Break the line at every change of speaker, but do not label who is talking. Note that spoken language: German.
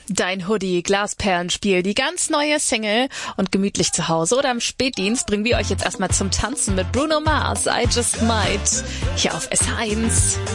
Dein Hoodie, Glasperlenspiel, die ganz neue Single und gemütlich zu Hause oder im Spätdienst bringen wir euch jetzt erstmal zum Tanzen mit Bruno Mars, I Just Might, hier auf S1.